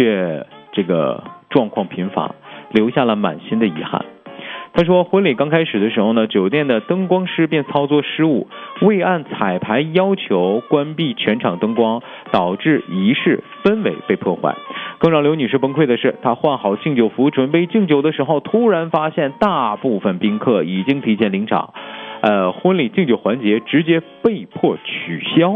却这个状况频发，留下了满心的遗憾。他说，婚礼刚开始的时候呢，酒店的灯光师便操作失误，未按彩排要求关闭全场灯光，导致仪式氛围被破坏。更让刘女士崩溃的是，她换好敬酒服准备敬酒的时候，突然发现大部分宾客已经提前临场，婚礼敬酒环节直接被迫取消。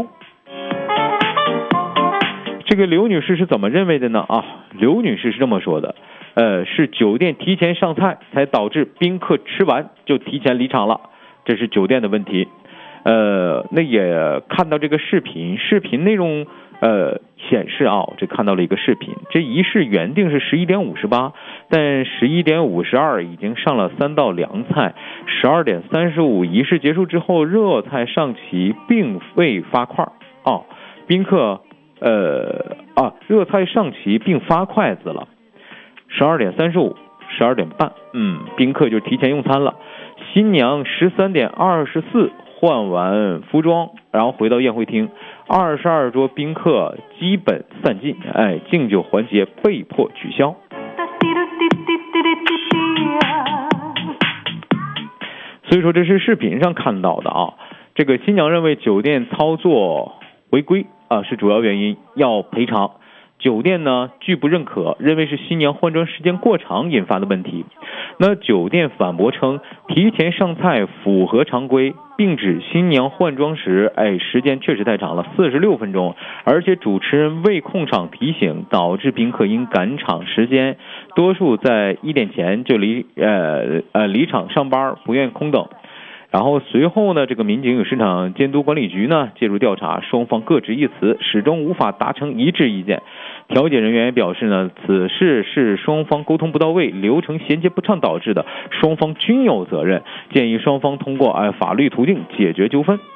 这个刘女士是怎么认为的呢？刘女士是这么说的，是酒店提前上菜才导致宾客吃完就提前离场了，这是酒店的问题。那也看到这个视频内容显示这看到了一个视频，这仪式原定是11点58，但11点52已经上了3道凉菜，12点35仪式结束之后，热菜上齐并未发筷宾客热菜上齐并发筷子了。12点35 12点半宾客就提前用餐了。新娘13点24换完服装，然后回到宴会厅，22桌宾客基本散尽，敬酒环节被迫取消。所以说这是视频上看到的这个新娘认为酒店操作违规是主要原因，要赔偿。酒店呢拒不认可，认为是新娘换装时间过长引发的问题。那酒店反驳称提前上菜符合常规，并指新娘换装时时间确实太长了，46分钟，而且主持人未控场提醒，导致宾客因赶场时间，多数在1点前就离场上班，不愿空等。然后随后呢，这个民警与市场监督管理局呢介入调查，双方各执一词，始终无法达成一致意见。调解人员也表示呢，此事是双方沟通不到位，流程衔接不畅导致的，双方均有责任，建议双方通过法律途径解决纠纷。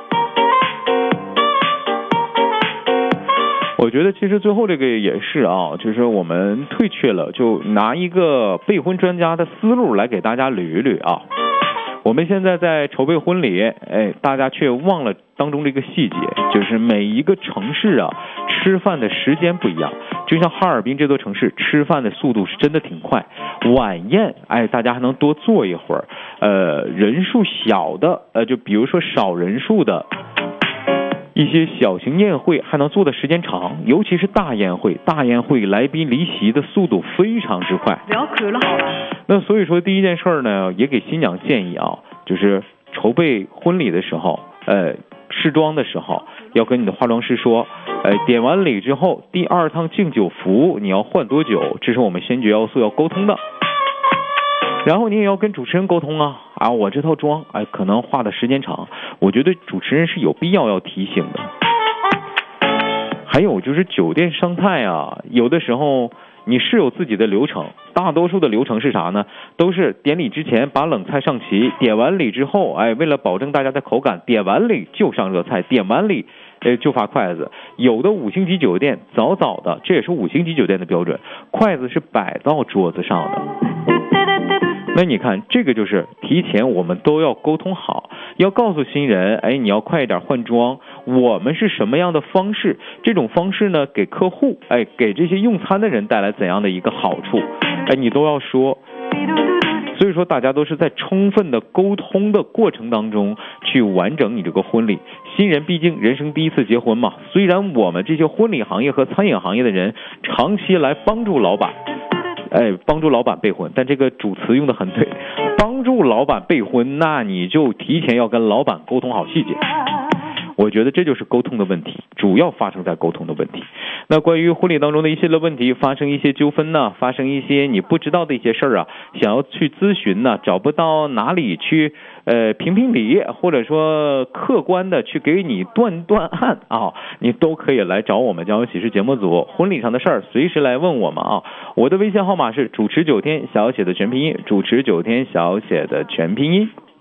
我觉得其实最后这个也是就是我们退却了，就拿一个备婚专家的思路来给大家捋一捋我们现在在筹备婚礼，大家却忘了当中这个细节，就是每一个城市吃饭的时间不一样。就像哈尔滨这座城市，吃饭的速度是真的挺快，晚宴大家还能多坐一会儿，人数小的就比如说少人数的一些小型宴会还能做的时间长，尤其是大宴会来宾离席的速度非常之快。 聊渴了好了。 那所以说第一件事呢，也给新娘建议就是筹备婚礼的时候，试妆的时候要跟你的化妆师说，点完礼之后第2趟敬酒服你要换多久，这是我们先决要素要沟通的。然后你也要跟主持人沟通我这套妆可能化的时间长，我觉得主持人是有必要要提醒的。还有就是酒店上菜有的时候你是有自己的流程，大多数的流程是啥呢？都是典礼之前把冷菜上齐，点完礼之后为了保证大家的口感，点完礼就上热菜，点完礼就发筷子。有的5星级酒店早早的，这也是5星级酒店的标准，筷子是摆到桌子上的。那你看这个就是提前我们都要沟通好，要告诉新人你要快一点换装，我们是什么样的方式，这种方式呢给客户给这些用餐的人带来怎样的一个好处你都要说。所以说大家都是在充分的沟通的过程当中去完整你这个婚礼。新人毕竟人生第一次结婚嘛，虽然我们这些婚礼行业和餐饮行业的人长期来帮助老板备婚，但这个主词用的很对，帮助老板备婚，那你就提前要跟老板沟通好细节。我觉得这就是沟通的问题，主要发生在沟通的问题。那关于婚礼当中的一系列问题，发生一些纠纷呢，发生一些你不知道的一些事儿想要去咨询呢，找不到哪里去评理，或者说客观的去给你断案你都可以来找我们江湖喜事节目组，婚礼上的事儿随时来问我们我的微信号码是主持9天小写的全拼音，主持9天小写的全拼音。